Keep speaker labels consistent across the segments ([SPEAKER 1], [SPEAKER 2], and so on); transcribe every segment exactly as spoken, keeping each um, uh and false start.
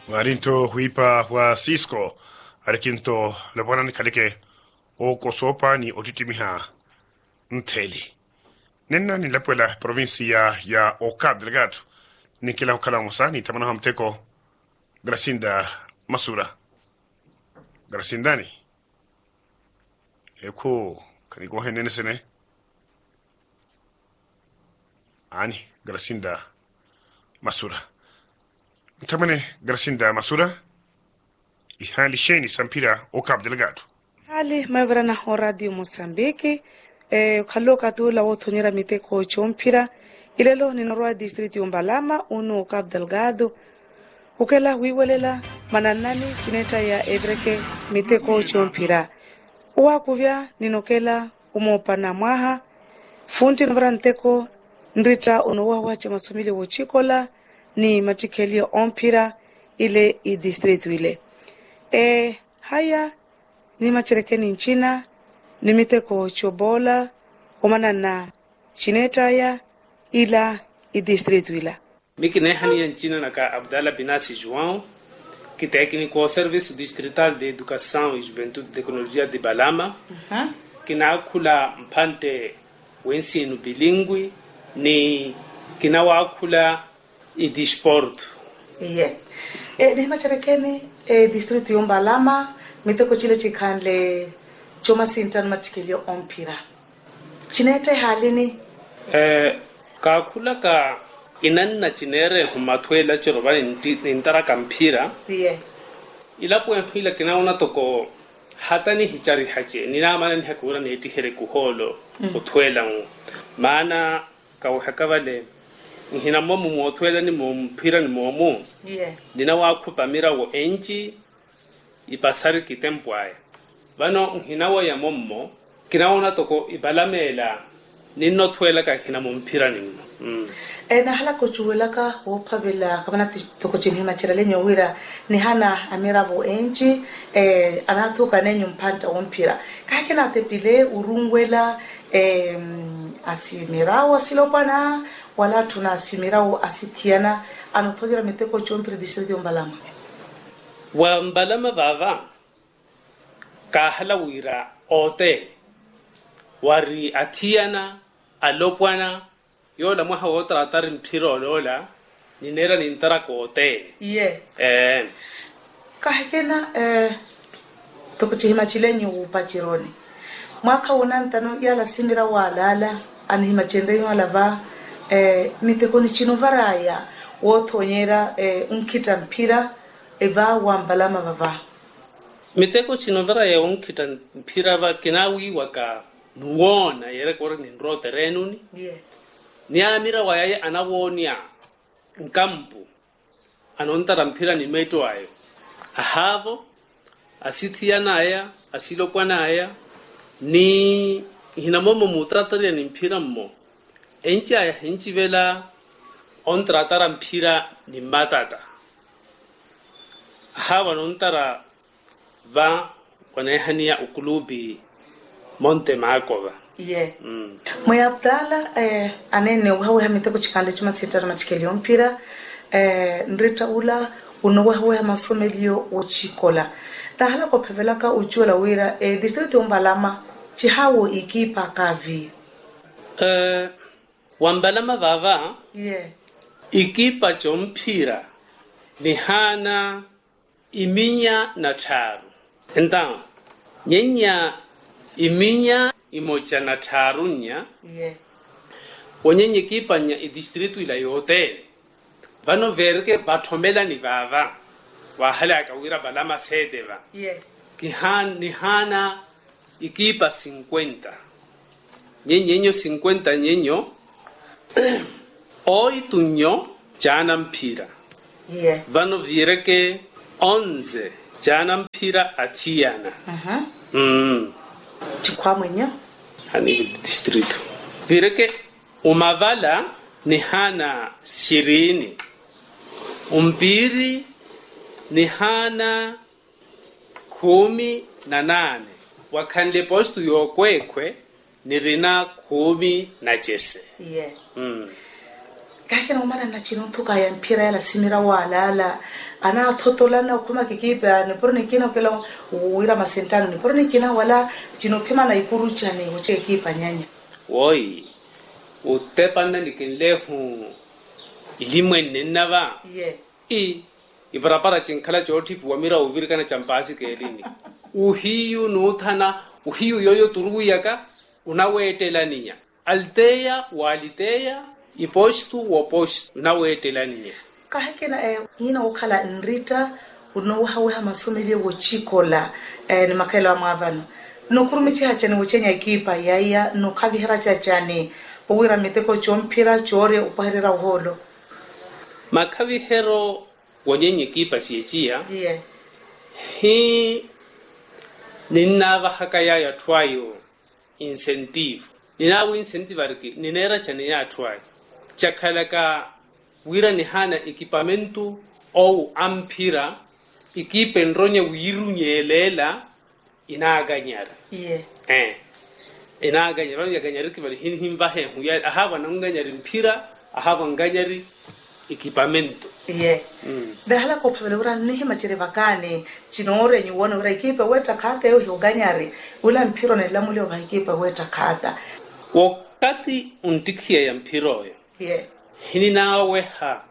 [SPEAKER 1] Marinto huipa wa Cisco arikinto lebwana nikalike o kosopa ni otitimiha nteli. Nena ni lapwela provinsia ya Ocap Delgado ni kila ukala musani tamana hamteko Gracinda Masura. Gracindani. Eko kaniko henene sene. Ani Gracinda Masura. Tamane Gracinda Masura ihali sheni sampira Ocap Delgado.
[SPEAKER 2] Hali mavrana ho radio Mozambique eh khaloka tu la wotonyera miteko chompira ilelo ni norwa district Umbalama uno Ocap Delgado ukela wiwelela mananani chineta ya Ebreke miteko chompira uwa kuvya ninokela umopana mwaha funti nvranteko ndrita unowa wache masomile wochikola ni matikeli ompira ile i district ile eh haya ni macherekeni nchina ni miteko chobola omana na chineta ya ila i district ila
[SPEAKER 3] miki nehani ya nchina naka Abdalla Binasi João que técnico ao serviço distrital de educação e juventude e tecnologia de Balama uh-huh. kinakula mpante wensino bilingue ni kinawakula i disporto
[SPEAKER 2] yeah e ni macherekeni e district Umbalama miteko chile chikhanle choma sintan matikilio ompira chinete halini
[SPEAKER 3] eh kakula ka inanna chinere humatwela chorobani ntara kampira
[SPEAKER 2] yeah
[SPEAKER 3] ilapo hila kinaona toko hatani hichari hache nina maana ni hakura ni tihere kuholo mm. utwela maana kawhakavale hina momu motwela ni mompira ni momu
[SPEAKER 2] yeah
[SPEAKER 3] dina wakupa mira wo enchi ipasari kitempwae bano hinawa ya mommo kinaona toko ibalamela ninno twela ka kina mompira ni mm.
[SPEAKER 2] e na hala ko chuwela ka ophavela kamana toko chinhima chirale wira ni hana amira bo enchi e anatoka nenyo mpanta ompira ka kina tepile urungwela e asimirawo silopana wala tuna asimirawo asitiana anotojera miteko chompira district Umbalama
[SPEAKER 3] wa Mbalama bava ka hala wira ote wari atiana alopwana yola mwa hawota atari mpiro lola ninera nintara ko ote
[SPEAKER 2] yeah
[SPEAKER 3] eh
[SPEAKER 2] kahekena eh tokuchihima chilenyo upachironi mwaka unantano yala simira walala anihima chendenyo alava eh miteko ni chino varaya wotonyera eh unkita mpira eva wa Mbalama bava
[SPEAKER 3] miteko chinovera ya unkita mpira va kinawi waka nuona yere kore ni rote renuni
[SPEAKER 2] yeah
[SPEAKER 3] ni amira wayaye anawonia nkampu anontara mpira ni meto ayo ahavo asithiana aya asilokwana aya ni hinamomo mutratari ni mpira mmo enchi aya enchi vela ontratara mpira ni matata ahava nontara va kwanehania ukulubi Monte Makova
[SPEAKER 2] yeah
[SPEAKER 3] mm.
[SPEAKER 2] Moya Abdalla eh anene wawe hamiteko chikande chuma sitara matikeli ompira eh ndrita ula unowa hawe masomelio uchikola tahala ko phevela ka uchola wira eh district Umbalama chihawo ikipa kavi
[SPEAKER 3] eh Wambalama bava
[SPEAKER 2] yeah
[SPEAKER 3] ikipa chompira ni hana iminya na taru enta nyenya iminya imocha na tarunya
[SPEAKER 2] yeah
[SPEAKER 3] onyenye kipa nya i district ila yote vano verke bathomela ni bava wa hala ka wira Balama sedeva
[SPEAKER 2] yeah
[SPEAKER 3] kihan ni hana ikipa cincuenta nyenyenyo cincuenta nyenyo hoy tunyo jana mpira
[SPEAKER 2] yeah
[SPEAKER 3] vano vireke onze jana mpira atiana
[SPEAKER 2] aha
[SPEAKER 3] mm
[SPEAKER 2] chikwamwenyo
[SPEAKER 3] hani district vireke umavala ni hana sirini umpiri ni hana kumi na nane wakhanle postu yokwekwe ni rina kumi na jese
[SPEAKER 2] yeah
[SPEAKER 3] mm
[SPEAKER 2] kake na umana na chino tuka ya mpira la simira wala la ana thotolana kuma kikipa ni porni kina kela uira masentano ni porni kina wala chino pima na ikuru chane uche kipa nyanya
[SPEAKER 3] oi utepana nikinlehu ilimwe nenava
[SPEAKER 2] yeah
[SPEAKER 3] i ibarabara chinkala choti puamira uvirikana champasi kelini uhiyu nuthana uhiyu yoyo turuyaka unawetelaninya alteya waliteya ipostu wopostu unawetelaninya
[SPEAKER 2] kaheke na eh, hina ukala nrita unowahawe masomele wochikola eh, ni makela wa mwavano no kurumichi hachane wochenya kipa yaya no kabihira chachane uwira miteko chompira chore upaherera uholo
[SPEAKER 3] makabihero wonyenye kipa siechia
[SPEAKER 2] yeah
[SPEAKER 3] hi ninava hakaya ya twayo incentive ninawo incentive ariki ninera chane ya twayo chakalaka wira ni hana equipamento au ampira ikipe ndronye wirunyelela inaganyara
[SPEAKER 2] yeah
[SPEAKER 3] eh inaganyara yaganyara kibali hin himba he huya ahaba nanganyari mpira ahaba nganyari equipamento
[SPEAKER 2] yeah
[SPEAKER 3] mm.
[SPEAKER 2] Behala ko phabele ura nihi machere bakane chinore nyuone ura ikipe weta khata yo huganyari ula mpiro na lamule wa ikipe weta khata
[SPEAKER 3] wakati untikia ya mpiro yo
[SPEAKER 2] yeah
[SPEAKER 3] hini nawe ha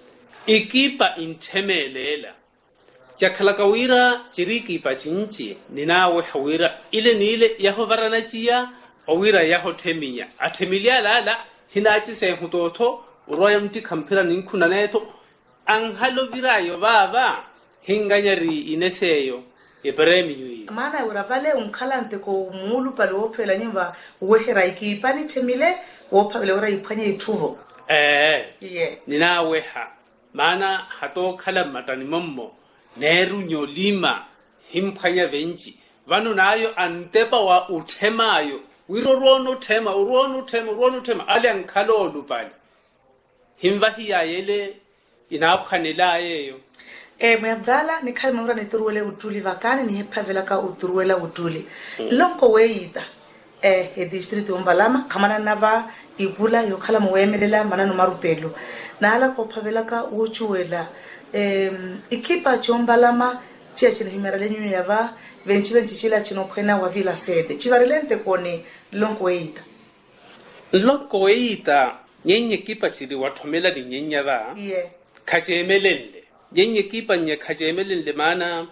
[SPEAKER 3] ikipa intemelela chakhalaka wira chiriki pa chinchi ninawe hawira ile ni ile yaho varanachiya owira yaho teminya atemilia lala hinachi se hutoto uroya mti kampira ninkuna neto anghalo virayo baba hinganyari ineseyo ebremi yui
[SPEAKER 2] maana urabale umkhalante ko mulu pale wophela nyimba wehera ikipa ni temile wophabele ura iphanye ithuvo
[SPEAKER 3] eh
[SPEAKER 2] yeah
[SPEAKER 3] ninawe ha maana hato khala matani mommo neru nyolima himphanya venchi vano nayo antepa wa uthemayo wirorono thema urono thema urono thema ale ankhalo olupali himva hiya yele inaphanela yeyo
[SPEAKER 2] eh myadala ni khalima ura ni turuwele utuli vakani ni hephavela ka uturuwela utuli mm. lonko weita eh e district umbalama khamana nava igula yo khala moemelela manano marupelo nala ko phavela ka uchuwela em ikipa chombalama chia chine himera lenyu yava venchi venchi chila chino khwena wa vila sede chivarelente kone lonko weita
[SPEAKER 3] lonko weita nyenye kipa chiri wathomela ni nyenya ba
[SPEAKER 2] yeah
[SPEAKER 3] khajemelende nyenye kipa nye khajemelende mana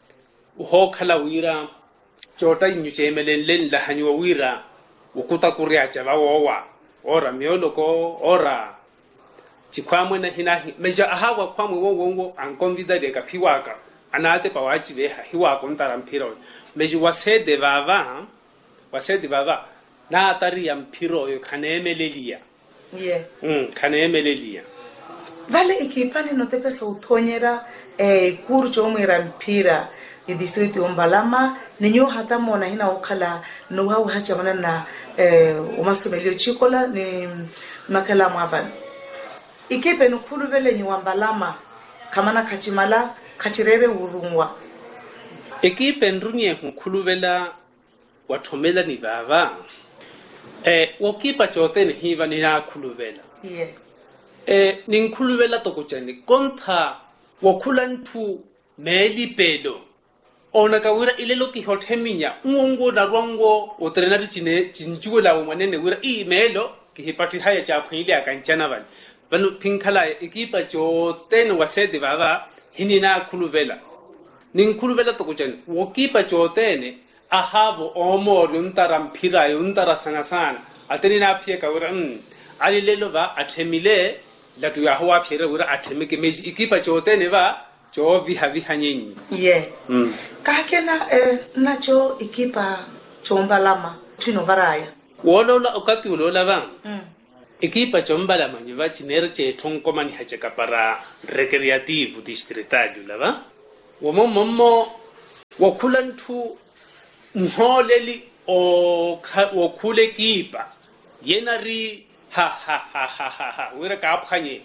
[SPEAKER 3] uho khala wira chota inyu chemelende la hanywa wira ukuta kuria chaba wowa ora mioloko ora chikwamwe na hinahi meja ahawa kwamwe wongo ankonvida de kapiwaka anate pawachi beha hiwa kontara mpiro meju wasede baba wasede baba na atari ya mpiro yo kanemelelia
[SPEAKER 2] yeah
[SPEAKER 3] mm kanemelelia
[SPEAKER 2] vale ikipani no tepesa uthonyera eh kurcho mwera mpira i district umbalama ninyo hata mona hina ukhala no hawo hacha mana na eh umasomelio chikola ni makala mwabana ikipe nukhulu vele ni wambalama kamana khachimala khachirere urungwa
[SPEAKER 3] ikipe ndrunye nkhulu vela wathomela ni baba eh wokipa chote ni hiva ni na khulu vela
[SPEAKER 2] yeah
[SPEAKER 3] eh ninkhulu vela tokuchani kontha wokhula nthu meli pelo ona kawira ilelo ki hotheminya ungo na rwango otrena richine chinchuela umwanene wira imelo ki hipati haya cha phile akanchana bani banu pinkhala ikipa chote ni wasede baba hinina khuluvela ninkhuluvela tokuchani wokipa chote ne ahabo omo runtara mphira yuntara sangasana atenina phie kawira mm alilelo ba athemile latu ya hawa phire wira athemike meji ikipa chote ne ba cho viha viha nyenyi
[SPEAKER 2] yeah
[SPEAKER 3] mm
[SPEAKER 2] kakena eh nacho ikipa chombalama chino varaya
[SPEAKER 3] wolola okati wolola ba
[SPEAKER 2] mm
[SPEAKER 3] ekipa chombalama nyiva chinere che thonkomani hacheka para recreativo distrital lava womo mommo wokhula nthu mholeli o wokhule kipa yenari ha ha ha ha ha ha wira ka phanye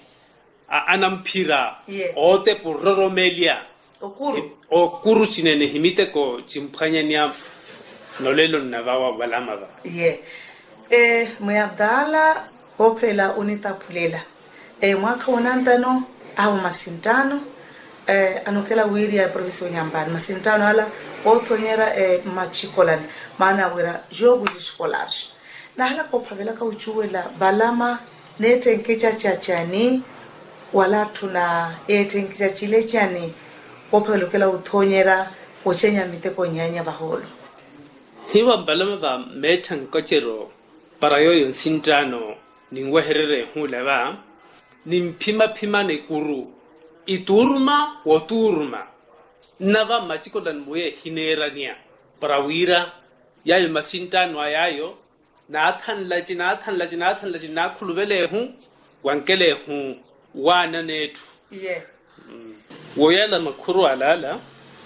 [SPEAKER 3] anamphira
[SPEAKER 2] yeah
[SPEAKER 3] ote pororomelia
[SPEAKER 2] okuru
[SPEAKER 3] okuru chinene himite ko chimphanya nya nolelo navawa balama ba
[SPEAKER 2] yeah eh Myabdala hophela unitaphulela e mwaka wanantano au masintano eh, anokela wiri ya provinsi Nyambani masintano ala otonyera eh, machikolani maana wira jogu ziskolars na hala kwa pavela ka uchuwela balama nete nkecha chachani wala tuna ete nkecha chile chani opelo kela utonyera ochenya miteko nyanya baholo
[SPEAKER 3] hiwa balama ba metan kochero para yoyo sintano ningweherere hula ba nimpima pima ne kuru iturma woturma nava machikolan moye hinerania para wira yayo masintano ayayo nathan laji nathan laji nathan laji nakhulubele hu wankele hu wana netu
[SPEAKER 2] yeah
[SPEAKER 3] mm. woyala makhuru alala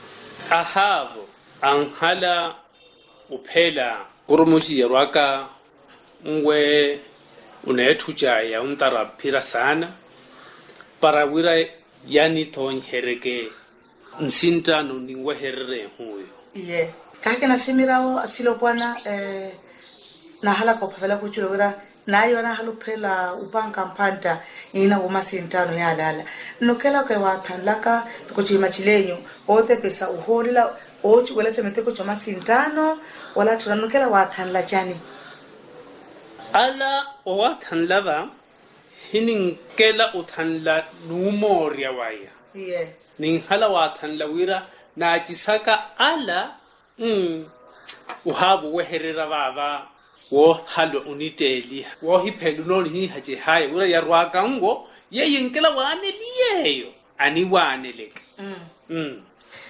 [SPEAKER 3] ahavo anhala uphela urumushi yerwaka ngwe unethu jaya untara phira sana para wira yani thonhereke nsintano ningwe herere huyo
[SPEAKER 2] yeah kake na semirawo asilo bwana eh na hala kwa pavela kuchulowera nayo na haluphela upanka mpanta ina umasintano ya lala nokela kwa wathanlaka kuchima chilenyo ote pesa uholila ochu wala chameteko choma sintano wala tunanokela wathanla chani
[SPEAKER 3] ala wathanlava hininkela uthanla numoria waya
[SPEAKER 2] yeah
[SPEAKER 3] ninhala wathanla wira na chisaka ala mm uhabu weherera baba wo halo uniteli wo hiphelu noni hi haje haye ura yarwaka ngo yeyinkela wane liyeyo ani wane leke
[SPEAKER 2] mm
[SPEAKER 3] mm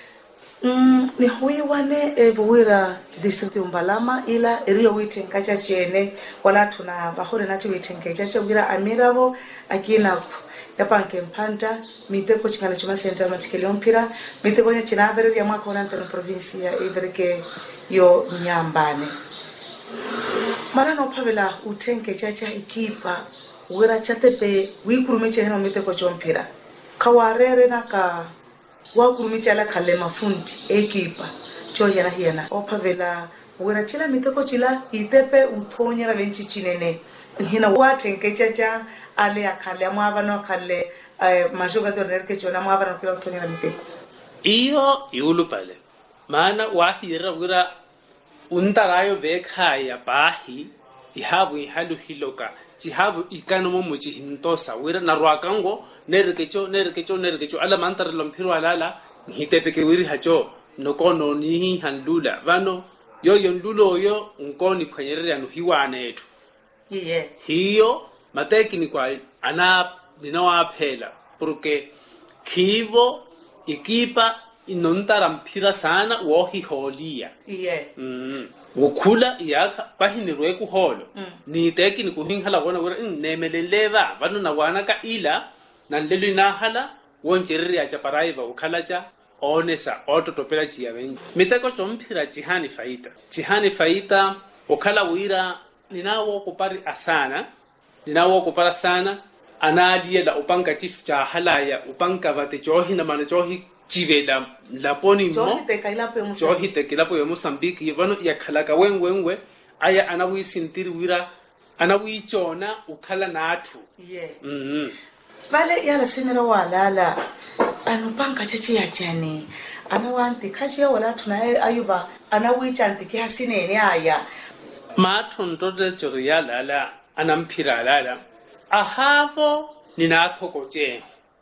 [SPEAKER 2] mm ni huyi wane ebuwira district umbalama ila eriyo witenga cha chene wala tuna bahore nacho witenga cha cha wira amiravo akina yapanke mpanta miteko chingana chuma center matikele mpira miteko nya china bere ya mwaka ona ntano province ya ibereke yo Nyambane mara no pavela utenke chacha ikipa wira chatepe wikurumeche heno miteko chompira kawarere naka wakurumeche ala kale mafundi ekipa cho yana hiana opavela wira chila miteko chila itepe utonyera benchi chinene hina watenke chacha ale akale amwabano kale majoga donerke chona mwabano kila utonyera miteko
[SPEAKER 3] iyo yulupale maana wahira wira untarayo bekhaya bahi ihabu ihalu hiloka jihabu ikano mo muji hintosa wira narwakango nerkecho nerkecho nerkecho ala mantar lompiro alala hitepeke wiri hacho nokono ni handula vano yo yondulo yo unkoni phanyerere anu hiwane etu
[SPEAKER 2] yeah
[SPEAKER 3] hiyo mateki ni kwa ana dinawaphela porque khivo ekipa inontara mphira sana wohi holia
[SPEAKER 2] yeah
[SPEAKER 3] mm wokhula yakha bahinirwe ku holo
[SPEAKER 2] mm.
[SPEAKER 3] ni teki ni kuhinghala bona wora nemeleleva vanu na wana ka ila nanlelu na hala woncherere ya chaparai ba ukhala cha onesa ototopela chiya vengi miteko chomphira jihani faita jihani faita okhala wira ninawo kupari asana ninawo kupara sana analiela upanka chisu cha halaya upanka vate johi na mana johi chivela laponi mo
[SPEAKER 2] johi tekailapo yo
[SPEAKER 3] johi tekailapo yo Mozambique yevano yakhalaka wenwenwe aya anawi sintiri wira anawi chona ukhala nathu
[SPEAKER 2] yeah
[SPEAKER 3] mhm
[SPEAKER 2] vale yala semera walala anupanga cheche ya chani anawanti kachi ya wala tuna ayuba anawi chanti ki hasinene aya
[SPEAKER 3] mathonto de choriala la anamphira lala ahavo ninathokoje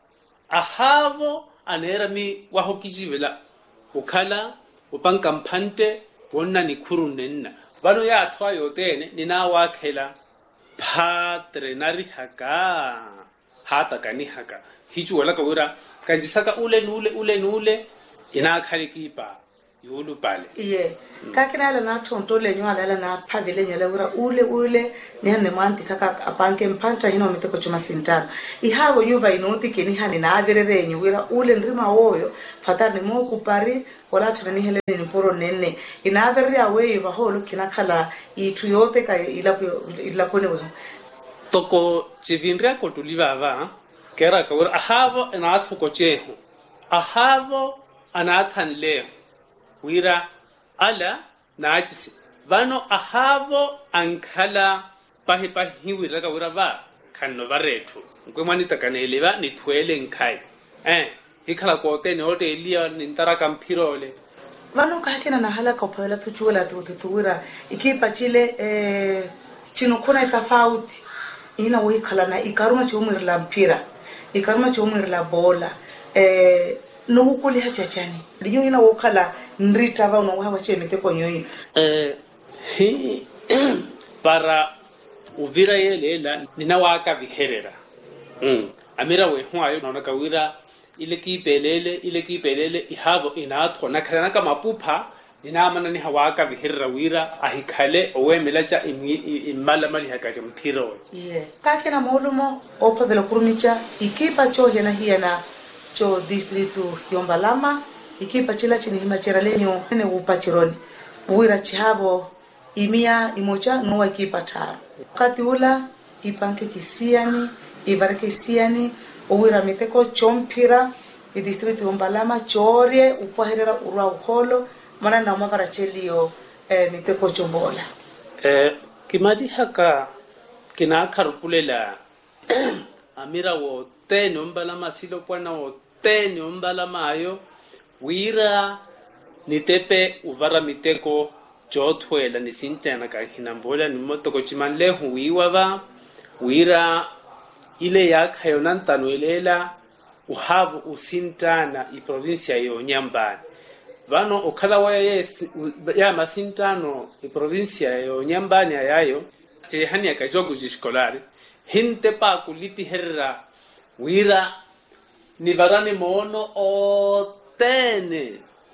[SPEAKER 3] ahavo anera mi wahokijivela ukhala upanka mphante wonna nikhuru nenna vano ya athwa yotene nina wakhela phatre nari haka hata kani haka hichu wala kawira kanjisaka ule nule ule nule ina khali kipa yulu pale
[SPEAKER 2] iye kakina na tonto le nywala la na pavele nyala ura ule ule nene mwanti kaka apanke mpanta hino miteko chuma sintana ihabo nyumba inoti kini hani na averere nyuwira ule ndima woyo patani mo kupari wala tuni hele ni poro nene ina averere aweyo baholo kinakhala itu yote ka ilapo ilapone weho
[SPEAKER 3] toko chivinria kotulivava kera kawira ahabo na athoko cheho ahabo anathanle wira ala najisi vano ahavo ankhala pahi pahi wira ka wira va kanno baretu ngwe mani takaneleva ni twele nkai eh ikhala kote ne ote elia ni ntara kampirole
[SPEAKER 2] vano ka kena na hala ka phela tuchula tu tutuira ikipa chile eh chino kuna tofauti ina we khala na ikaruma chomwe la mpira ikaruma chomwe la bola eh no ukuli hachachani linyo ina wokhala nrita va no wa chemete konyoyi
[SPEAKER 3] eh hi para uvira yelela ninawaka viherera mm amira we hwayo nona kawira ile kipelele ile kipelele ihabo inatho nakhana kama pupha inamana ni hawaka viherera wira ahikhale owemelacha imala mali hakake mphiro
[SPEAKER 2] yeah kake na molumo ophabela kurumicha ikipa cho hena hiena cho distrito Yombalama ikipa chila chini himachera lenyo ne upachironi wira chihabo imia imocha no ikipa tara kati ula ipanke kisiani ibareke kisiani owira miteko chompira i distrito Yombalama chorie upaherera urwa uholo mana na mavara chelio eh, miteko chombola
[SPEAKER 3] eh kimadi haka kina kharupulela amira wo te Yombalama silo pwana wo te Yombalama ayo wira nitepe uvara miteko jothwela nisintana ka hinambola ni motoko chimanle huiwa ba wira ile yakha yona ntanwelela uhavu usintana i provincia yo Nyambani vano okhala wa yes ya masintano i provincia yo Nyambani ayayo chehani akajogu jiskolari hinte pa kulipi herra wira ni varane mono o tene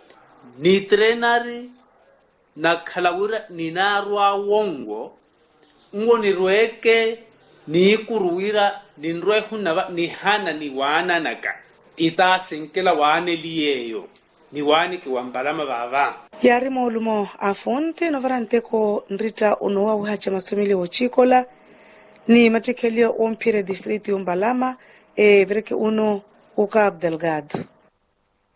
[SPEAKER 3] ni trenari na khalawira ninarwa wongo ngo ni rweke ni kuruwira ni rwehuna ni hana ni wana naka ita senkela wane liyeyo ni wani ki Wambalama baba
[SPEAKER 2] yari molumo afonte no varante ko nrita unowa uhacha masomile ochikola ni matekelio ompire distrito Yombalama e breke uno uka Abdelgado